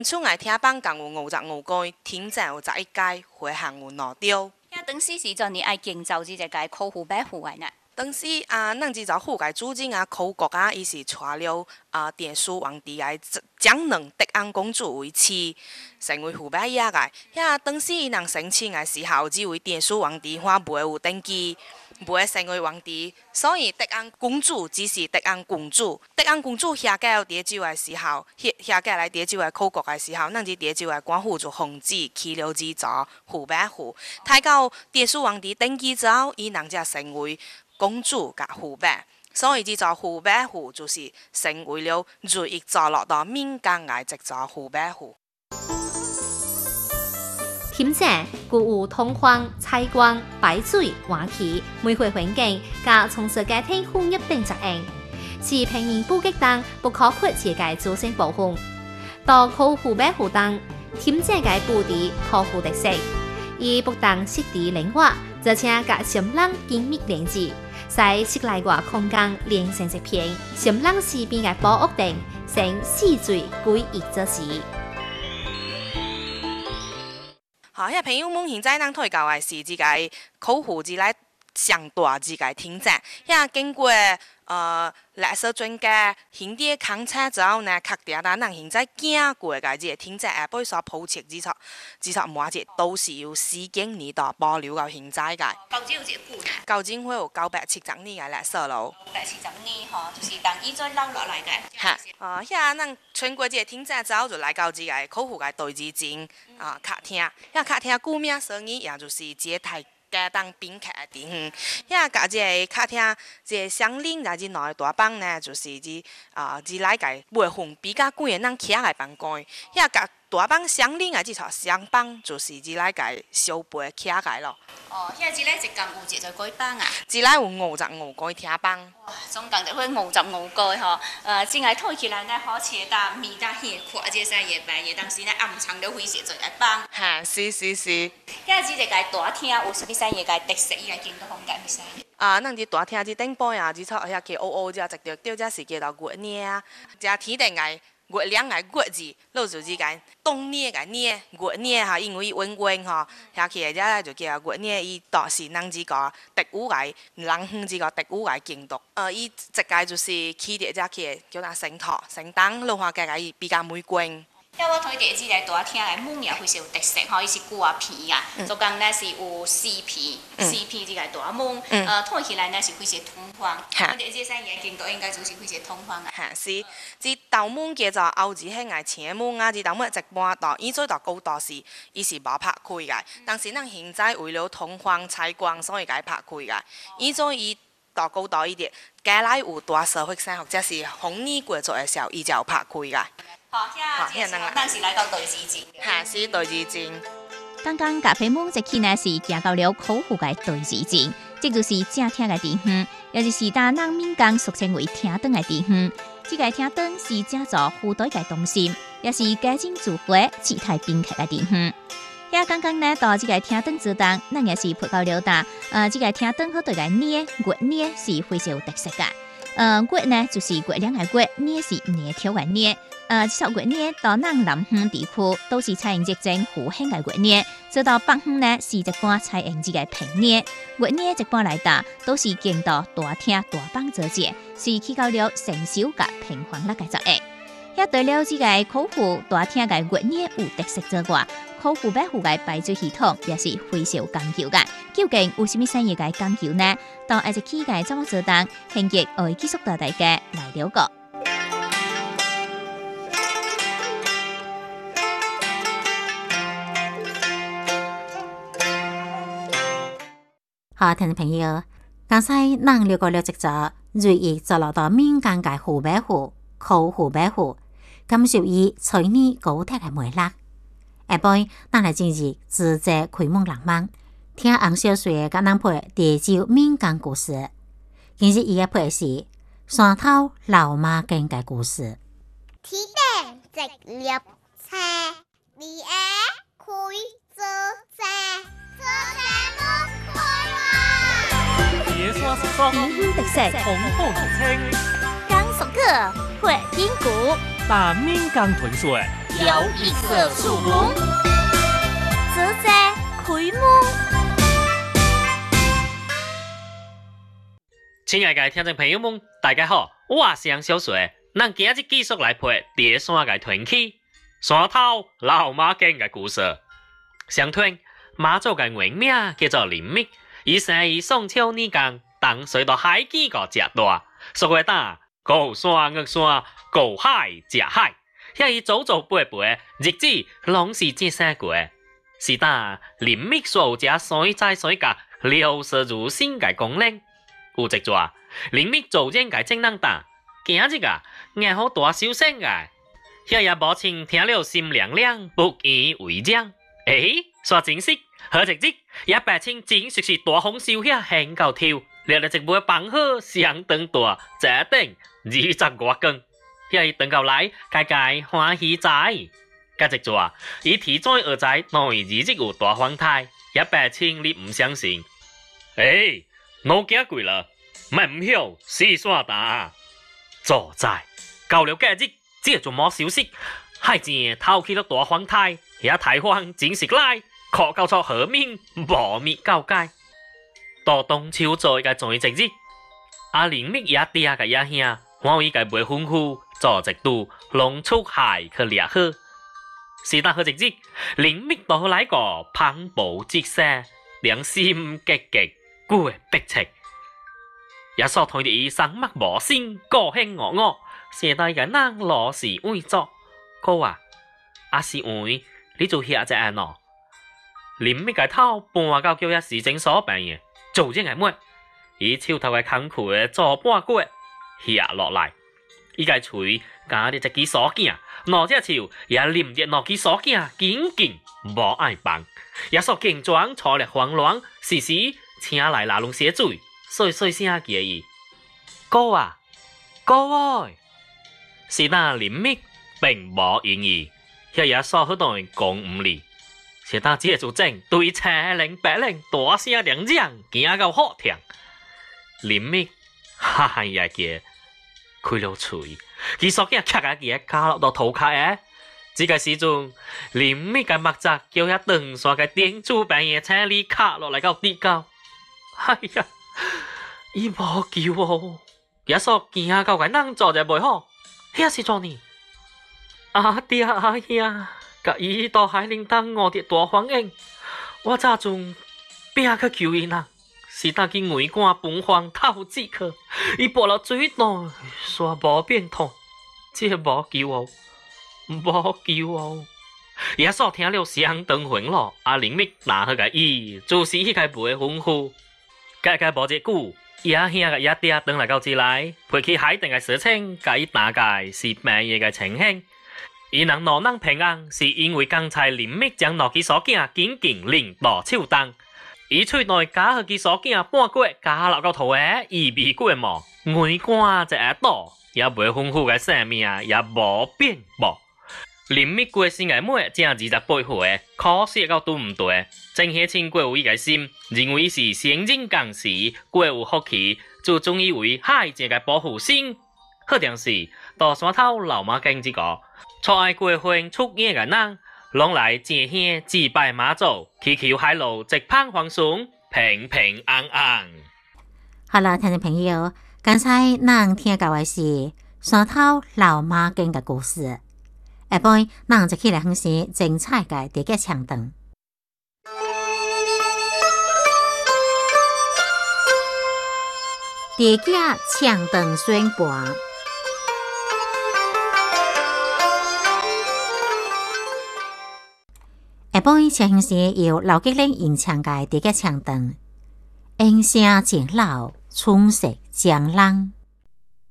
厝外听榜共有55间，听证有11届，回函有2条。 遐当时是怎呢爱建造这个考户摆户的呢？ 当时咱这户界主人考国伊是娶了典书皇帝来将两德安公主为妻，成为户摆爷个。遐当时伊人申请的时候，只为典书皇帝还袂有登记。不会成为皇帝，所以德安公主只是德安公主。德安公主下嫁蝶州的时候，下嫁来蝶州的考国的时候，咱这蝶州的官府就防止起了之作户摆户。太到典书皇帝登基之后，伊人才成为公主甲户摆。所以这座户摆户就是成为了最易坐落到民间的一座户摆户。 添者具有通风、采光、排水、换气、每回环境，加从事家庭护育等责任，是平民补给当不可或缺嘅组成部分。到考户摆户当，添者嘅布置考户特色，以不当设置灵活，而且甲心人紧密连接，使室内外空间连成一片，心人四边嘅保屋顶，成四最归一则时。 遐朋友们现在咱推荐的是这个考户之来上大这个听证，遐经过历史专家现地勘測之後呢，確定咱現在經過嘅這個聽證下背所鋪設之錯每一都是有4經年度保留到現在嘅。 究竟有幾久呢？ 究竟會有970年嘅歷史咯。 970年吼，就是當以前留落來嘅。 嚇，遐咱全國這個聽證之後，就來到這個考戶嘅對峙證客廳。遐客廳顧名思義，也就是這台。家當賓客的地方，遐甲即個客廳，即個相鄰在即內大房呢，就是即來個買份比較貴的人徛來房間。遐甲大房相鄰的即座廂房，就是即來個小陪徛來咯。 哦，遐即個一共有幾多房啊？ 即來有55間廳房。 總共就會55間吼。真係睇起來呢，好似搭面搭戲看這些嘢擺嘢，但是呢暗藏了非常多嘅房。 嚇，是。 遐即個大廳有啥物嘢嘅特色？伊個建築風格係啥？ 咱這大廳這頂部呀，這錯遐起烏烏，這直條這是叫做月亮，這天頂個。月亮嘅月字，老就之間冬年嘅年，月年哈，因為溫溫哈，遐起嚟只就叫月年，伊當是咱這個特有嘅，人鄉這個特有嘅建築。伊一個就是起啲只起叫咱神塔，神燈老化嘅個比較美觀。 遐我睇第即個大廳嘅門也非常有特色吼，伊是掛片啊，就講呢是有4片，即個大門，睇起來呢是非常通風。我哋這三嘢見到應該就是非常通風啊。 嚇是，這道門叫做歐字興嘅前門啊，這道門一半道，伊做到高度時，伊是無拍開嘅，但是咱現在為了通風採光，所以解拍開嘅。伊做伊到高度一點，將來有大社會生或者是紅年過咗嘅時候，伊就有拍開嘅。 好，咱是來到對峙證。 嚇，是對峙證。 剛剛咖啡門一起呢是行到了考戶嘅對峙證，這就是正廳嘅地方，也就是大人民間俗稱為廳堂嘅地方。這個廳堂是正座戶隊嘅中心，也是家境聚會、世態賓客嘅地方。遐剛剛呢到這個廳堂之當，咱也是葡萄了達，這個廳堂好對個捏月捏是非常有特色嘅。月呢就是月亮嘅月，捏是捏條嘅捏。這首月捏到咱南方地區都是採用這種戶興嘅月捏，做到北方呢是一般採用這個平捏。月捏一般來打都是見到大廳大房做節，是起到了成熟甲平衡力嘅作用。遐除了這個考戶大廳嘅月捏有特色之外，考戶擺戶嘅排水系統也是非常講究嘅。究竟有啥物產業嘅講究呢？到下一期嘅節目做當，興業會繼續到大家來了解。 好，聽眾朋友，剛才咱了解了一個瑞意坐落到民間嘅戶擺戶、考戶擺戶，感受伊催你高鐵嘅魅力。下晡，咱來進入自在開門浪漫，聽洪小水嘅咱配地州民間故事。今日伊嘅配是山頭老媽經嘅故事。 天頂直立車，你愛開做車，做車冇開話。 野山之霜， 地方特色， 紅紅青， 江索克會景谷， 把民間傳說条绿色树木， 做在开幕。 亲爱的听众朋友们，大家好，我是杨小水。咱今日继续来陪第山的团契，山头老马经的故事。相传马祖的原名叫做林密，伊生于宋朝年间，当随到海基个食大，所谓打高山岳山，高海食海，遐伊祖祖辈辈日子拢是这生过。是打林密所有者水在水甲流失如新嘅功能。有一座林密做人嘅正当打，今日啊硬好大修身嘅，遐也无情听了心凉凉，不以为然。说真实，好日子也白清真实是大丰收遐很到头，掠了一尾放好相当大，这等20多公，遐伊等到来，家家欢喜在。甲一座伊提早而知，内日子有大风台，也白清你唔相信。我惊贵了，咪唔晓四山打。坐在到了假日，这就冇消息，海正透起了大风台，遐台风真是来，可搞出河面无灭交界。到中秋节嘅最节日，阿林密也爹嘅也兄，我伊嘅袂吩咐，做一度弄出海去掠好。是但好日子，林密到来个磅礴之声，良心极极過逼切。也所睇伊生目無心，高興我我，寫大嘅人羅時會作。哥啊，阿是會你做遐隻眼咯。林密嘅頭搬到叫遐市政所辦嘅，做隻眼乜？伊手頭嘅工課做半個遐落來，伊嘅喙加啲一支鎖鏡，攞隻手也黏住攞支鎖鏡，緊緊無愛放。也所勁裝錯力慌亂，時時請來拿龍寫水。碎碎聲叫伊，哥啊，哥愛，是但林密並無言語，遐也所好多人講唔嚟，是但只係做正對車零白零大聲兩聲，驚到好聽。林密哈哈也叫開了嘴，佢所見卡下嘅加落到頭殼嘅，這個時陣林密嘅目睭叫遐長山嘅電柱板嘢車裡卡落嚟到地高，哎呀！伊無救哦，也所驚到個人做就袂好，遐是做呢？阿爹阿兄，甲伊到海陵當我哋大反應，我早陣拼去求伊啦，是但佢外觀本荒透支去，伊跋落水內，煞無變通，這無救哦，無救哦。也所聽了相當憤怒，阿林密拿去個伊，就是迄個袂吩咐，家家無一句。也兄嘅也爹等嚟到自來，陪佢海定嘅事情，甲伊大概是半夜嘅情形。伊能攞能平安，是因為剛才林密將攞佢所見緊緊拎到手當，伊喙內加去佢所見半個加落到頭嘅，意味過毛，外觀就係多，也袂豐富嘅生命也無變無。林密過身嘅妹正28歲，可惜到都唔對，真係清過有伊嘅心，認為伊是先人講事，過有福氣，就總以為海正嘅保護神。好定是到山頭老馬經這個，錯愛過分出嘢嘅人，攏來正兄祭拜媽祖，祈求海路直攀黃順，平平安安。 好啦，聽眾朋友，剛才咱聽到嘅是山頭老馬經嘅故事。下晡，咱就起來分析精彩嘅地嘅唱段。地嘅唱段宣判。下晡，請分析由劉吉玲演唱嘅地嘅唱段。音聲漸老，春色將冷。